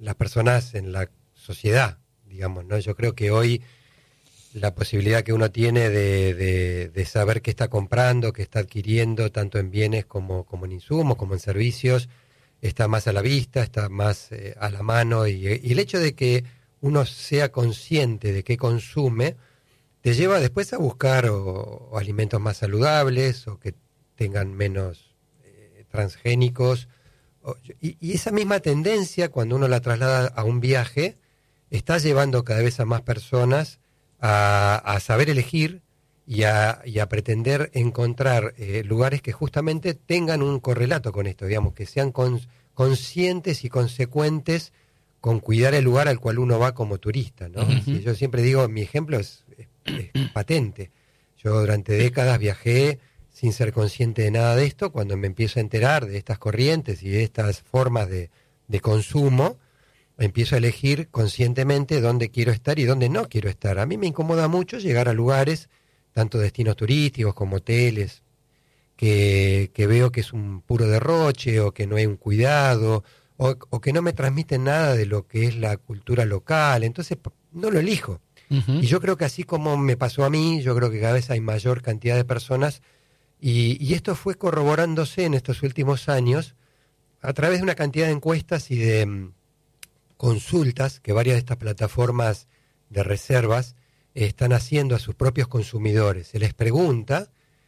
las personas en la sociedad, digamos, ¿no? Yo creo que hoy la posibilidad que uno tiene de saber qué está comprando, qué está adquiriendo, tanto en bienes como en insumos, como en servicios, está más a la vista, está más a la mano, y el hecho de que uno sea consciente de qué consume, te lleva después a buscar o alimentos más saludables, o que tengan menos transgénicos, y esa misma tendencia, cuando uno la traslada a un viaje, está llevando cada vez a más personas a saber elegir y a pretender encontrar lugares que justamente tengan un correlato con esto, digamos, que sean conscientes y consecuentes con cuidar el lugar al cual uno va como turista, ¿no? Uh-huh. Sí, yo siempre digo, mi ejemplo es patente. Yo durante décadas viajé sin ser consciente de nada de esto. Cuando me empiezo a enterar de estas corrientes y de estas formas de consumo, empiezo a elegir conscientemente dónde quiero estar y dónde no quiero estar. A mí me incomoda mucho llegar a lugares, tanto destinos turísticos como hoteles, que veo que es un puro derroche, o que no hay un cuidado, o que no me transmiten nada de lo que es la cultura local. Entonces no lo elijo. Uh-huh. Y yo creo que así como me pasó a mí, yo creo que cada vez hay mayor cantidad de personas, y esto fue corroborándose en estos últimos años a través de una cantidad de encuestas y de consultas que varias de estas plataformas de reservas están haciendo a sus propios consumidores. Se les pregunta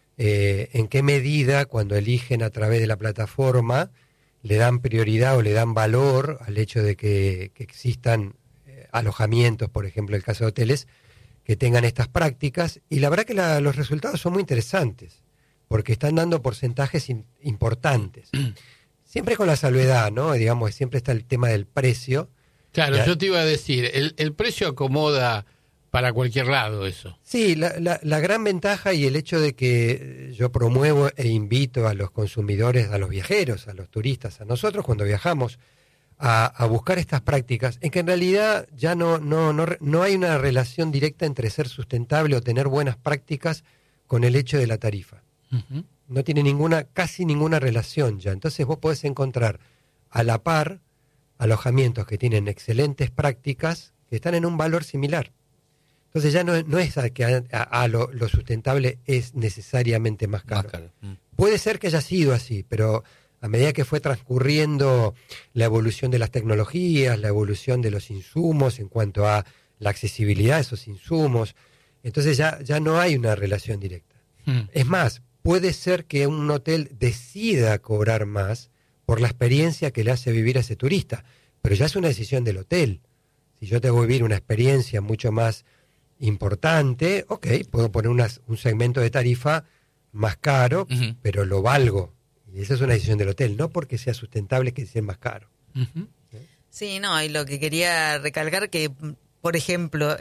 en qué medida, cuando eligen a través de la plataforma, le dan prioridad o le dan valor al hecho de que existan alojamientos, por ejemplo, el caso de hoteles, que tengan estas prácticas. Y la verdad que los resultados son muy interesantes, porque están dando porcentajes importantes. Siempre con la salvedad, ¿no? Digamos, siempre está el tema del precio. Claro, yo te iba a decir, el precio acomoda para cualquier lado eso. Sí, la gran ventaja y el hecho de que yo promuevo e invito a los consumidores, a los viajeros, a los turistas, a nosotros cuando viajamos, a buscar estas prácticas, en que en realidad ya no hay una relación directa entre ser sustentable o tener buenas prácticas con el hecho de la tarifa. Uh-huh. No tiene casi ninguna relación ya. Entonces vos podés encontrar a la par alojamientos que tienen excelentes prácticas que están en un valor similar. Entonces ya no es que lo sustentable es necesariamente más caro. Puede ser que haya sido así, pero a medida que fue transcurriendo la evolución de las tecnologías, la evolución de los insumos en cuanto a la accesibilidad de esos insumos, entonces ya no hay una relación directa. Es más, puede ser que un hotel decida cobrar más por la experiencia que le hace vivir a ese turista, pero ya es una decisión del hotel. Si yo tengo que vivir una experiencia mucho más importante, ok, puedo poner un segmento de tarifa más caro, uh-huh, pero lo valgo. Y esa es una decisión del hotel, no porque sea sustentable que sea más caro. Uh-huh. Sí, no, y lo que quería recalcar que, por ejemplo,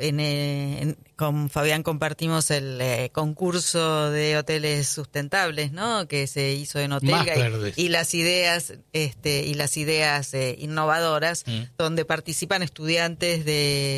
con Fabián compartimos el concurso de hoteles sustentables, ¿no? Que se hizo en Hotelga y las ideas innovadoras, donde participan estudiantes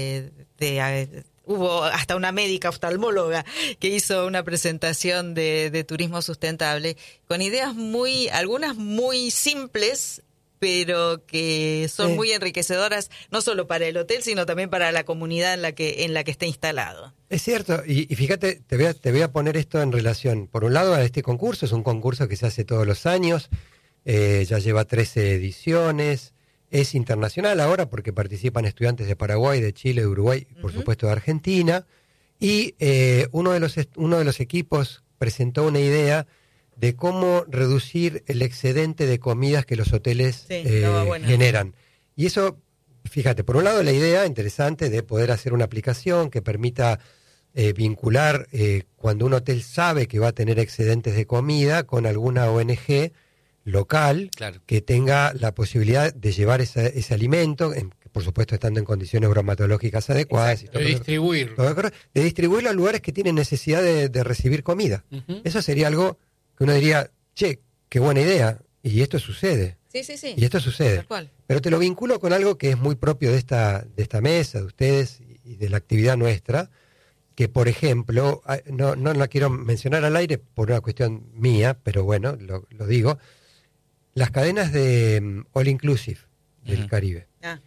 hubo hasta una médica oftalmóloga que hizo una presentación de turismo sustentable con ideas algunas muy simples, pero que son muy enriquecedoras, no solo para el hotel, sino también para la comunidad en la que está instalado. Es cierto, y fíjate, te voy a poner esto en relación. Por un lado, a este concurso, es un concurso que se hace todos los años, ya lleva 13 ediciones, es internacional ahora porque participan estudiantes de Paraguay, de Chile, de Uruguay, por supuesto de Argentina, y uno de los equipos presentó una idea de cómo reducir el excedente de comidas que los hoteles generan. Y eso, fíjate, por un lado la idea interesante de poder hacer una aplicación que permita vincular cuando un hotel sabe que va a tener excedentes de comida con alguna ONG local, claro, que tenga la posibilidad de llevar ese alimento, por supuesto estando en condiciones bromatológicas adecuadas. Y todo, de distribuirlo a lugares que tienen necesidad de recibir comida. Uh-huh. Eso sería algo que uno diría, che, qué buena idea, y esto sucede. Sí. Y esto sucede. Pero te lo vinculo con algo que es muy propio de esta mesa, de ustedes, y de la actividad nuestra, que por ejemplo, no la quiero mencionar al aire por una cuestión mía, pero bueno, lo digo, las cadenas de All Inclusive del Caribe.